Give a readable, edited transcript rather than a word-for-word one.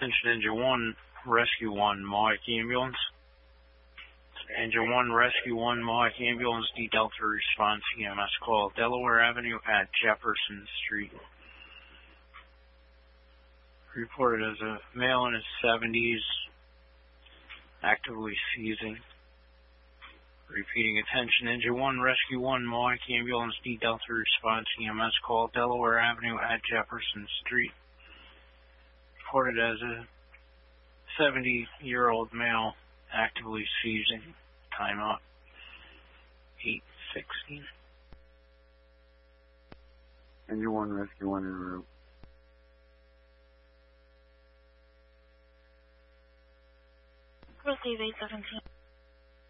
Attention Engine 1, Rescue 1, Mohawk Ambulance. Engine 1, Rescue 1, Mohawk Ambulance, D Delta response EMS call. Delaware Avenue at Jefferson Street. Reported as a male in his 70s, actively seizing. Repeating, attention, Engine 1, Rescue 1, Mohawk Ambulance, D Delta response EMS call. Delaware Avenue at Jefferson Street. Reported as a 70-year-old male, actively seizing. Time up. 8:16. Engine 1, Rescue 1 en route. Receive 817.